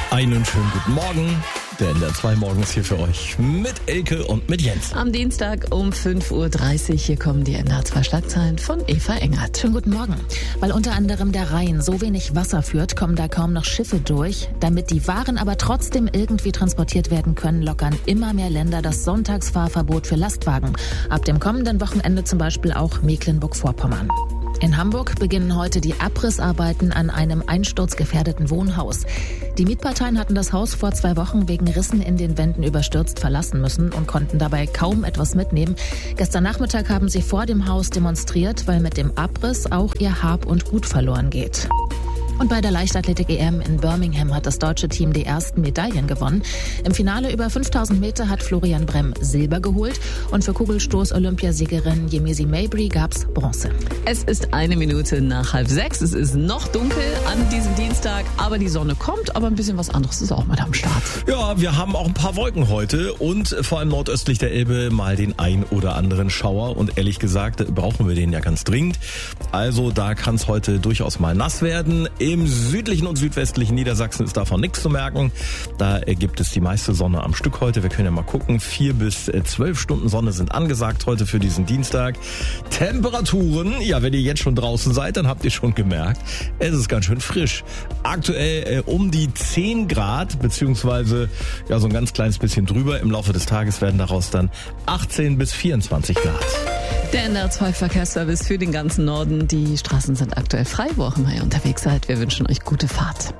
Einen schönen guten Morgen. Der NDR 2 Morgen ist hier für euch mit Elke und mit Jens. Am Dienstag um 5.30 Uhr, hier kommen die NDR 2 Schlagzeilen von Eva Engert. Schönen guten Morgen. Weil unter anderem der Rhein so wenig Wasser führt, kommen da kaum noch Schiffe durch. Damit die Waren aber trotzdem irgendwie transportiert werden können, lockern immer mehr Länder das Sonntagsfahrverbot für Lastwagen. Ab dem kommenden Wochenende zum Beispiel auch Mecklenburg-Vorpommern. In Hamburg beginnen heute die Abrissarbeiten an einem einsturzgefährdeten Wohnhaus. Die Mietparteien hatten das Haus vor 2 Wochen wegen Rissen in den Wänden überstürzt verlassen müssen und konnten dabei kaum etwas mitnehmen. Gestern Nachmittag haben sie vor dem Haus demonstriert, weil mit dem Abriss auch ihr Hab und Gut verloren geht. Und bei der Leichtathletik-EM in Birmingham hat das deutsche Team die ersten Medaillen gewonnen. Im Finale über 5000 Meter hat Florian Bremm Silber geholt und für Kugelstoß-Olympiasiegerin Yemisi Mabry gab's Bronze. Es ist 1 Minute nach 5:30. Es ist noch dunkel an diesem Dienstag, aber die Sonne kommt, aber ein bisschen was anderes ist auch mit am Start. Ja, wir haben auch ein paar Wolken heute und vor allem nordöstlich der Elbe mal den ein oder anderen Schauer. Und ehrlich gesagt brauchen wir den ja ganz dringend. Also da kann es heute durchaus mal nass werden. Im südlichen und südwestlichen Niedersachsen ist davon nichts zu merken. Da gibt es die meiste Sonne am Stück heute. Wir können ja mal gucken. 4 bis 12 Stunden Sonne sind angesagt heute für diesen Dienstag. Temperaturen, ja, wenn ihr jetzt schon draußen seid, dann habt ihr schon gemerkt, es ist ganz schön frisch. Aktuell um die 10 Grad, beziehungsweise ja so ein ganz kleines bisschen drüber. Im Laufe des Tages werden daraus dann 18 bis 24 Grad. Der NDR 2 Verkehrsservice für den ganzen Norden. Die Straßen sind aktuell frei, wo auch immer ihr unterwegs seid. Wir wünschen euch gute Fahrt.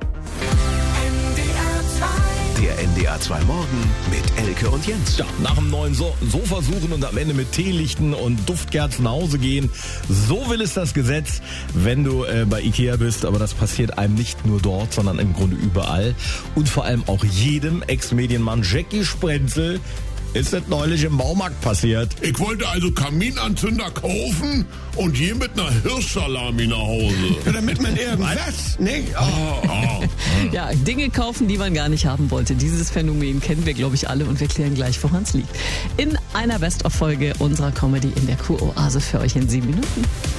Der NDR 2 Morgen mit Elke und Jens. Ja, nach dem neuen Sofa suchen und am Ende mit Teelichten und Duftkerzen nach Hause gehen. So will es das Gesetz, wenn du bei Ikea bist. Aber das passiert einem nicht nur dort, sondern im Grunde überall. Und vor allem auch jedem Ex-Medienmann Jackie Sprenzel ist das neulich im Baumarkt passiert. Ich wollte also Kaminanzünder kaufen und je mit einer Hirschsalami nach Hause. Ja, damit man irgendwas, nicht? Ja, Dinge kaufen, die man gar nicht haben wollte. Dieses Phänomen kennen wir, glaube ich, alle und wir klären gleich, woran es liegt. In einer Best-of-Folge unserer Comedy in der Kuroase für euch in 7 Minuten.